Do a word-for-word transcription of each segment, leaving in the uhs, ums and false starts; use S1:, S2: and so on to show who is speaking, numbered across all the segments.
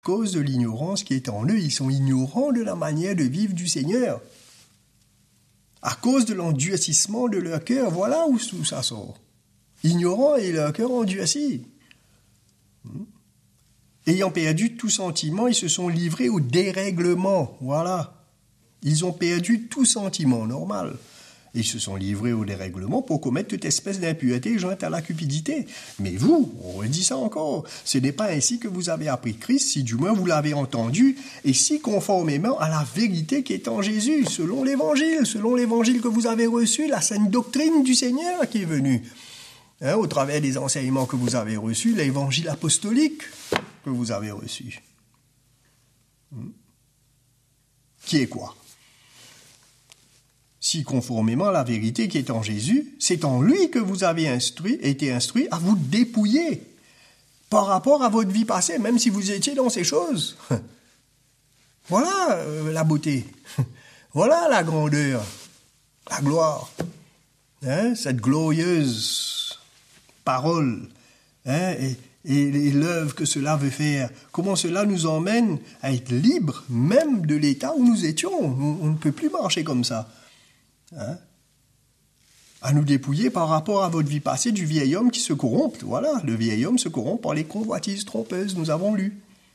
S1: cause de l'ignorance qui est en eux. Ils sont ignorants de la manière de vivre du Seigneur. À cause de l'endurcissement de leur cœur, voilà où ça sort. Ignorants et leur cœur endurci. Ayant perdu tout sentiment, ils se sont livrés au dérèglement. Voilà. Ils ont perdu tout sentiment normal. Ils se sont livrés au dérèglement pour commettre toute espèce d'impureté jointe à la cupidité. Mais vous, on redit ça encore, ce n'est pas ainsi que vous avez appris Christ, si du moins vous l'avez entendu, et si conformément à la vérité qui est en Jésus, selon l'évangile, selon l'évangile que vous avez reçu, la sainte doctrine du Seigneur qui est venue. Hein, au travers des enseignements que vous avez reçus, l'évangile apostolique que vous avez reçu. Hmm. Qui est quoi? Si conformément à la vérité qui est en Jésus, c'est en lui que vous avez instruit, été instruit à vous dépouiller par rapport à votre vie passée, même si vous étiez dans ces choses. Voilà euh, la beauté. Voilà la grandeur, la gloire. Hein, cette glorieuse parole. Hein, et, et, et l'œuvre que cela veut faire. Comment cela nous emmène à être libres même de l'état où nous étions. On, on ne peut plus marcher comme ça. Hein? À nous dépouiller par rapport à votre vie passée du vieil homme qui se corrompt. Voilà, le vieil homme se corrompt par les convoitises trompeuses, nous avons lu.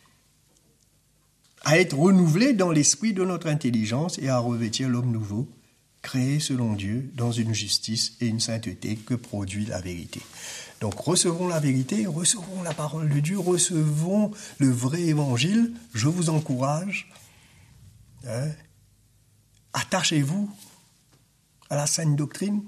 S1: À être renouvelé dans l'esprit de notre intelligence et à revêtir l'homme nouveau, créé selon Dieu dans une justice et une sainteté que produit la vérité. Donc recevons la vérité, recevons la parole de Dieu, recevons le vrai évangile. Je vous encourage. Hein? Attachez-vous à la sainte doctrine,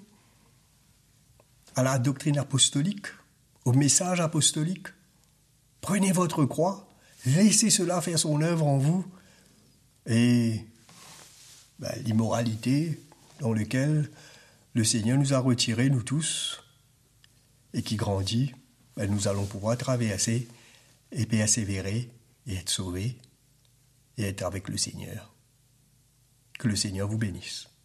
S1: à la doctrine apostolique, au message apostolique. Prenez votre croix, laissez cela faire son œuvre en vous, et ben, l'immoralité dans laquelle le Seigneur nous a retirés, nous tous, et qui grandit, ben, nous allons pouvoir traverser et persévérer et être sauvés et être avec le Seigneur. Que le Seigneur vous bénisse.